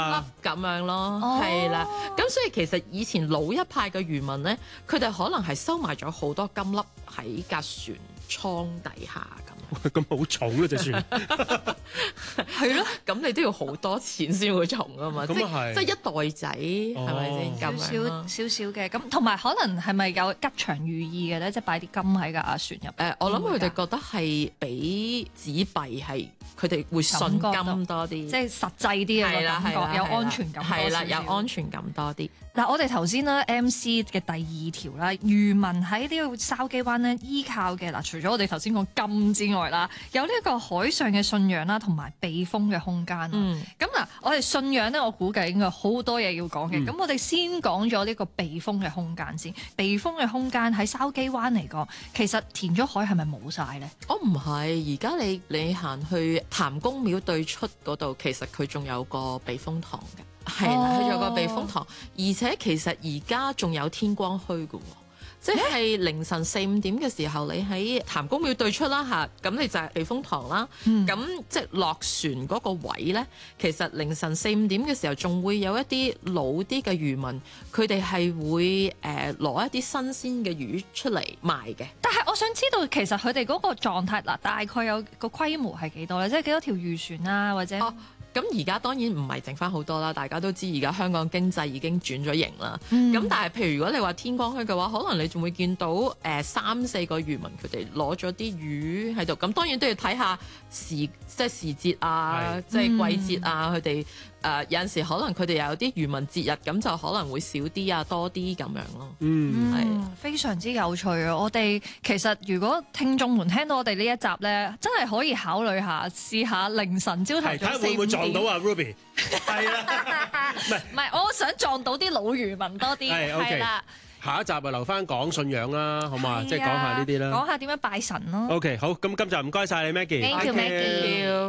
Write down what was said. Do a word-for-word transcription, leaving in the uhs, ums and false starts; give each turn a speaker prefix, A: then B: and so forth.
A: 粒咁樣咯，係啦、哦。咁所以其實以前老一派嘅漁民咧，佢哋可能係收埋咗好多金粒喺架船艙底下咁。
B: 咁好重咯隻船，
A: 係咯，咁你都要好多錢先會重啊嘛，即
B: 係
A: 即一袋仔係咪先咁樣？
C: 少少少嘅咁，同埋可能係咪有吉祥寓意嘅咧？即係擺啲金喺架船入。誒、
A: 呃，我諗佢哋覺得係比紙幣係佢哋會信金多啲，即
C: 係實際啲嘅感覺，有安全感多少少。
A: 係啦，有安全感多啲。
C: 嗱，我哋頭先咧 M C 嘅第二條啦，漁民喺呢個筲箕灣咧依靠嘅嗱，除咗我哋頭先講金之外啦，有呢一個海上嘅信仰啦，同埋避風嘅空間。嗯，咁嗱，我哋信仰咧，我估計應該好多嘢要講嘅。咁、嗯、我哋先講咗呢個避風嘅空間先。避風嘅空間喺筲箕灣嚟講，其實填咗海係咪冇晒咧？
A: 我唔係，而家你你行去譚公廟對出嗰度，其實佢仲有個避風塘嘅。係啦，佢仲有個避風塘，而且其實而家仲有天光墟嘅喎，即係凌晨四五點嘅時候，你喺譚公廟對出啦嚇，咁你就係避風塘啦。咁、嗯、即係落船嗰個位咧，其實凌晨四五點嘅時候，仲會有一啲老啲嘅漁民，佢哋係會誒攞、呃、一啲新鮮嘅魚出嚟賣嘅。
C: 但係我想知道，其實佢哋嗰個狀態嗱，大概有個規模係幾多咧？即係幾多條漁船啊，或者？哦
A: 咁而家當然唔係剩翻好多啦，大家都知而家香港經濟已經轉咗型啦。咁、嗯、但係譬如如果你話天光墟嘅話，可能你仲會見到誒、呃、三四個漁民佢哋攞咗啲魚喺度。咁當然都要睇下時即係時節啊，即係季節啊，佢哋誒有陣時可能佢哋有啲漁民節日，咁就可能會少啲啊，多啲咁樣咯。
C: 嗯，係非常之有趣啊！我哋其實如果聽眾們聽到我哋呢一集咧，真係可以考慮下試下凌晨朝頭早四五點。
B: 撞到啊 Ruby， 係啦，唔係
C: 唔係，我想撞到啲老漁民多啲，係、okay，啦。
B: 下一集啊，留翻講信仰啦，好嘛？即係講下呢啲啦，
C: 講下點樣拜神咯。
B: OK， 好，咁今集唔該晒你 Maggie，Thank
C: you，Maggie。